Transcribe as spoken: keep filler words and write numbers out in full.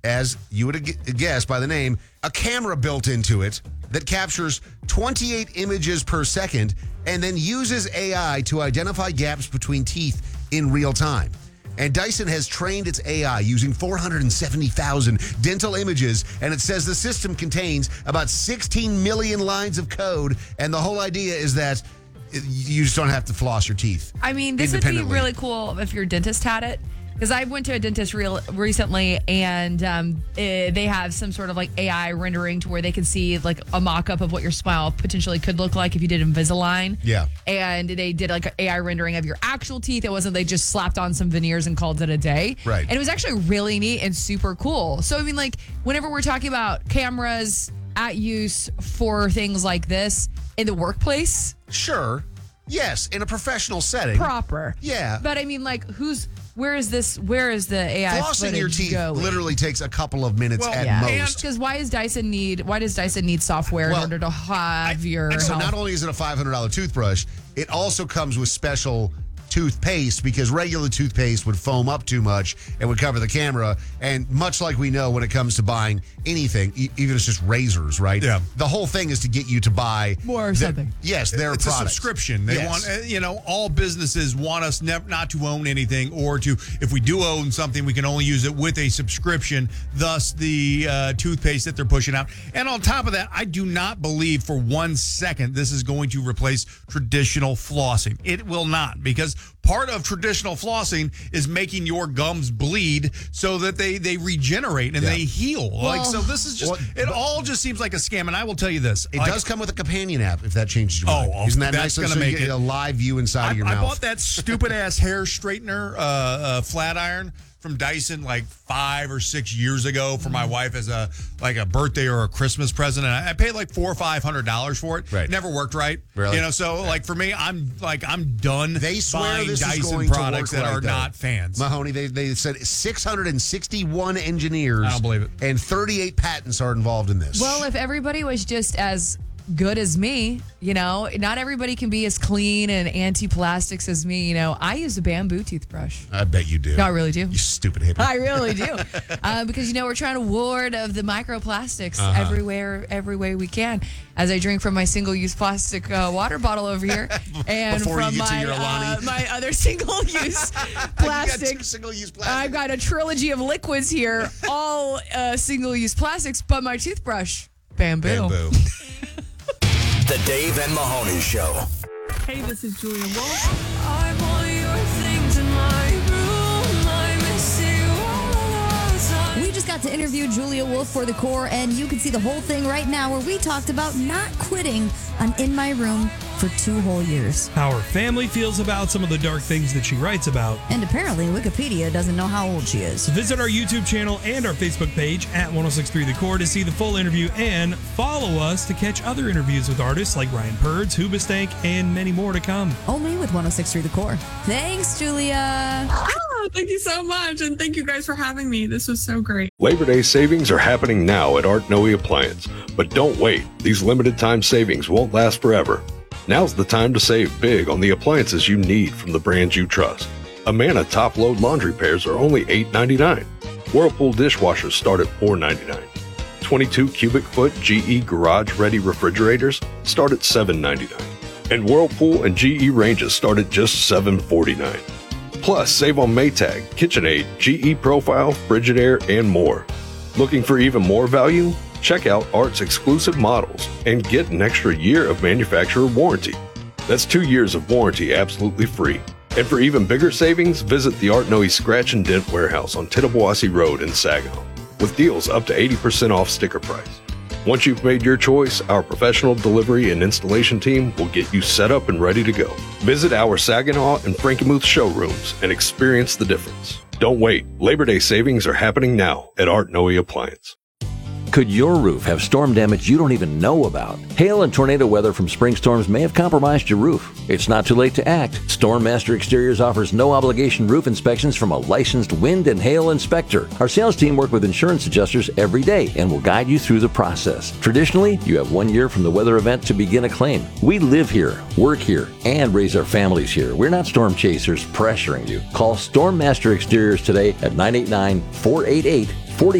as you would gu- guess by the name, a camera built into it that captures twenty-eight images per second and then uses A I to identify gaps between teeth in real time. And Dyson has trained its A I using four hundred seventy thousand dental images, and it says the system contains about sixteen million lines of code, and the whole idea is that you just don't have to floss your teeth. I mean, this would be really cool if your dentist had it. Because I went to a dentist real recently, and um, eh, they have some sort of like A I rendering to where they can see like a mock-up of what your smile potentially could look like if you did Invisalign. Yeah. And they did like an A I rendering of your actual teeth. It wasn't they just slapped on some veneers and called it a day. Right. And it was actually really neat and super cool. So, I mean, like, whenever we're talking about cameras at use for things like this in the workplace. Sure. Yes, in a professional setting. Proper. Yeah. But, I mean, like, who's... Where is this? Where is the A I flossing your teeth going? Literally takes a couple of minutes well, at yeah. most. Because why does Dyson need? Why does Dyson need software well, in order to have I, your? So health? not only is it a five hundred dollars toothbrush, it also comes with special toothpaste because regular toothpaste would foam up too much and would cover the camera. And much like we know when it comes to buying anything, e- even if it's just razors, right? Yeah. The whole thing is to get you to buy more or the, something. Yes, their it's products. a subscription. They yes. want, you know, all businesses want us never not to own anything, or to, if we do own something, we can only use it with a subscription. Thus, the uh, toothpaste that they're pushing out. And on top of that, I do not believe for one second this is going to replace traditional flossing. It will not, because part of traditional flossing is making your gums bleed so that they, they regenerate and yeah. they heal. Well, like, so this is just, well, it all just seems like a scam. And I will tell you this. It like, does come with a companion app if that changes your Oh, mind. oh, Isn't that that's nice? gonna so make you get it- a live view inside I, of your I mouth. bought that stupid ass hair straightener, uh, uh, flat iron from Dyson like five or six years ago for my wife as a like a birthday or a Christmas present, and I, I paid like four or five hundred dollars for it. Right. Never worked right. Really? You know, so like for me, I'm like I'm done. They swear buying this Dyson is going products to work that right, are though. not fans. Mahoney, they, they said six hundred sixty-one engineers. I don't believe it. And thirty-eight patents are involved in this. Well, if everybody was just as good as me, you know, not everybody can be as clean and anti-plastics as me. You know, I use a bamboo toothbrush. I bet you do. No, I really do. You stupid hippie. I really do, uh, because you know we're trying to ward of the microplastics Uh-huh. everywhere, every way we can. As I drink from my single-use plastic uh, water bottle over here, and Before you from get to my your Alani. uh, my other single-use plastic. Single-use plastic. I've got a trilogy of liquids here, all uh, single-use plastics, but my toothbrush, bamboo. Bamboo. The Dave and Mahoney Show. Hey, this is Julia Wolf. I want your things in my room. I miss you all the time. We just got to interview Julia Wolf for The Core, and you can see the whole thing right now where we talked about not quitting on In My Room for two whole years. How her family feels about some of the dark things that she writes about. And apparently Wikipedia doesn't know how old she is. So visit our YouTube channel and our Facebook page at ten sixty-three The Core to see the full interview, and follow us to catch other interviews with artists like Ryan Purds, Hoobastank, and many more to come. Only with ten sixty-three The Core. Thanks, Julia. Oh, thank you so much. And thank you guys for having me. This was so great. Labor Day savings are happening now at Art Noe Appliance. But don't wait. These limited time savings won't last forever. Now's the time to save big on the appliances you need from the brands you trust. Amana top load laundry pairs are only eight ninety-nine. Whirlpool dishwashers start at four ninety-nine. twenty-two cubic foot G E garage ready refrigerators start at seven ninety-nine. And Whirlpool and G E ranges start at just seven forty-nine. Plus, save on Maytag, KitchenAid, G E Profile, Frigidaire, and more. Looking for even more value? Check out Art's exclusive models and get an extra year of manufacturer warranty. That's two years of warranty absolutely free. And for even bigger savings, visit the Art Noe Scratch and Dent Warehouse on Tittabawassee Road in Saginaw, with deals up to eighty percent off sticker price. Once you've made your choice, our professional delivery and installation team will get you set up and ready to go. Visit our Saginaw and Frankenmuth showrooms and experience the difference. Don't wait. Labor Day savings are happening now at Art Noe Appliance. Could your roof have storm damage you don't even know about? Hail and tornado weather from spring storms may have compromised your roof. It's not too late to act. StormMaster Exteriors offers no-obligation roof inspections from a licensed wind and hail inspector. Our sales team work with insurance adjusters every day and will guide you through the process. Traditionally, you have one year from the weather event to begin a claim. We live here, work here, and raise our families here. We're not storm chasers pressuring you. Call StormMaster Exteriors today at nine eight nine, four eight eight,